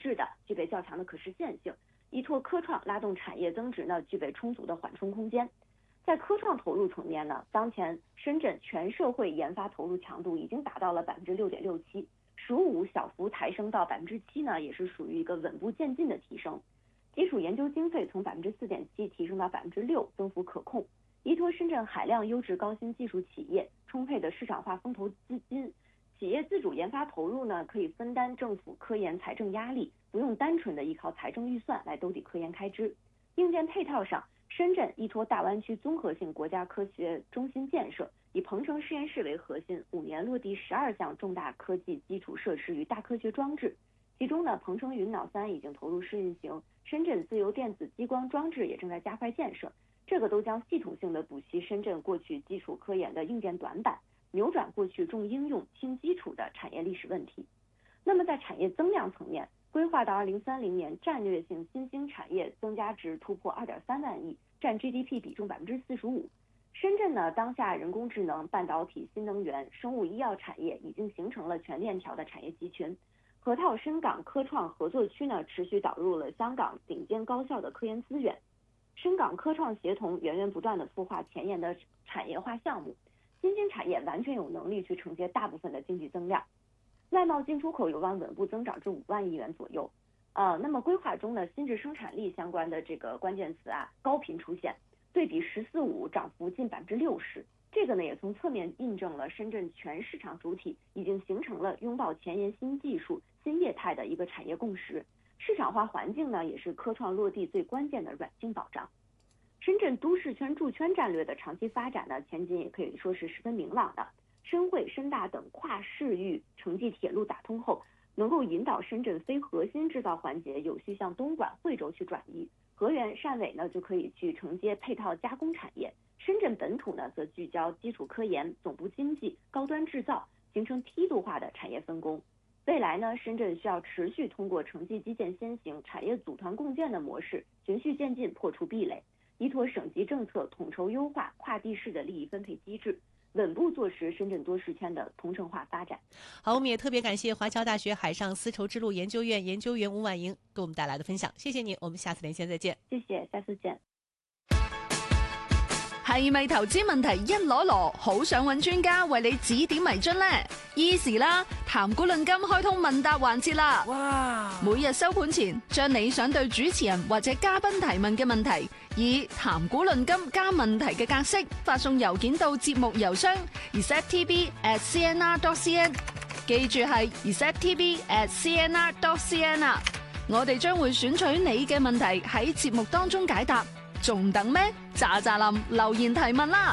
制的，具备较强的可实现性，依托科创拉动产业增值呢，具备充足的缓冲空间。在科创投入层面呢，当前深圳全社会研发投入强度已经达到了6.67%，15小幅抬升到7%呢，也是属于一个稳步渐进的提升。基础研究经费从4.7%提升到6%，增幅可控。依托深圳海量优质高新技术企业，充沛的市场化风投资金，企业自主研发投入呢，可以分担政府科研财政压力，不用单纯的依靠财政预算来兜底科研开支。硬件配套上，深圳依托大湾区综合性国家科学中心建设，以鹏城实验室为核心，5年落地12项重大科技基础设施与大科学装置。其中呢，鹏城云脑3已经投入试运行，深圳自由电子激光装置也正在加快建设。这个都将系统性的补齐深圳过去基础科研的硬件短板，扭转过去重应用轻基础的产业历史问题。那么在产业增量层面，规划到2030年，战略性新兴产业增加值突破2.3万亿，占 GDP 比重45%。深圳呢，当下人工智能、半导体、新能源、生物医药产业已经形成了全链条的产业集群。河套深港科创合作区呢，持续导入了香港顶尖高校的科研资源。深港科创协同源源不断的孵化前沿的产业化项目，新兴产业完全有能力去承接大部分的经济增量。外贸进出口有望稳步增长至5万亿元左右。那么规划中呢，新质生产力相关的这个关键词高频出现，对比“14.5”涨幅近60%。这个呢，也从侧面印证了深圳全市场主体已经形成了拥抱前沿新技术、新业态的一个产业共识。市场化环境呢，也是科创落地最关键的软性保障。深圳都市圈驻圈战略的长期发展呢，前景也可以说是十分明朗的。深汇、深大等跨市域城际铁路打通后，能够引导深圳非核心制造环节有序向东莞、惠州去转移。河源、汕尾呢，就可以去承接配套加工产业。深圳本土呢，则聚焦基础科研、总部经济、高端制造，形成梯度化的产业分工。未来呢，深圳需要持续通过城际基建先行、产业组团共建的模式，循序渐进破除壁垒，依托省级政策统筹优化跨地市的利益分配机制，稳步坐实深圳多市圈的同城化发展。 好，我们也特别感谢华侨大学海上丝绸之路研究院研究员吴婉莹给我们带来的分享，谢谢你，我们下次连线再见。 謝謝，下次見。 係咪投資問題一籮籮，好想揾專家為你指點迷津呢？ Easy 啦，談股論金開通問答環節啦！哇！每日收盤前，將你想對主持人或者嘉賓提問嘅問題，以談股論金加問題嘅格式發送郵件到節目郵箱 receptv@cnr.cn， 記住係 receptv@cnr.cn 啊！我哋將會選取你嘅問題喺節目當中解答。仲等咩？喳喳林留言提問啦！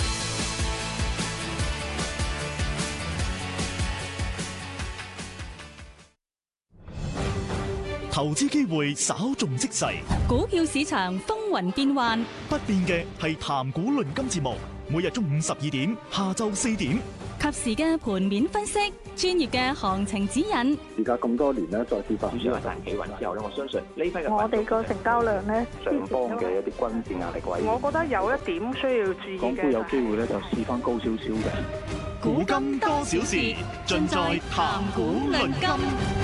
投資機會稍縱即逝， 股票市場風雲變幻， 不變嘅係談股論金節目，每日中午12點，下晝4點， 及時嘅盤面分析，專業嘅行情指引。 而家咁多年咧，再次發展主要係大企穩之後咧，我相信呢批嘅我哋個成交量咧， 上方嘅一啲均線壓力位， 我覺得有一點需要注意嘅。 港股有機會咧就試翻高少少嘅。 古今多少事，盡在談股論金。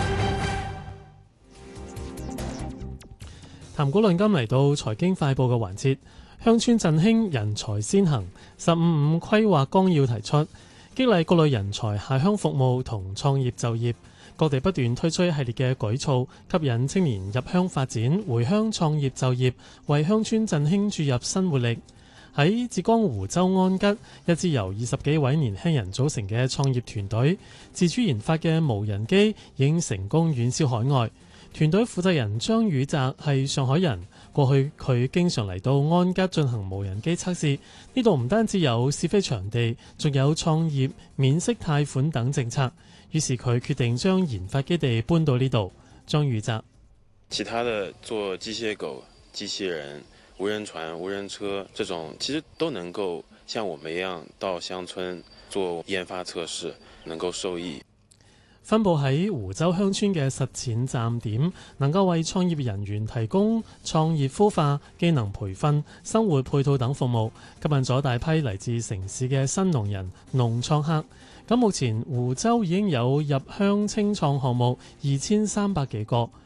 談股論金嚟到財經快報嘅環節，鄉村振興人才先行15.5規劃綱要提出，激勵各類人才下鄉服務同創業就業，各地不斷推出一系列嘅舉措，吸引青年入鄉發展、回鄉創業就業，為鄉村振興注入新活力。喺浙江湖州安吉，一支由20幾位年輕人組成嘅創業團隊，自主研發嘅無人機已經成功遠銷海外。團隊負責人張宇澤係上海人，過去佢經常嚟到安吉進行無人機測試。呢度唔單止有試飛場地，仲有創業、免息貸款等政策。於是佢決定將研發基地搬到呢度。張宇澤， 其他的做機械狗、機器人、無人船、無人車這種，其實都能夠像我們一樣到鄉村做研發測試，能夠受益。 分佈喺湖州鄉村嘅實踐站點，能夠為創業人員提供創業孵化、技能培訓、生活配套等服務，吸引咗大批嚟自城市嘅新農人、農創客。咁目前湖州已經有入鄉青創項目2300幾個。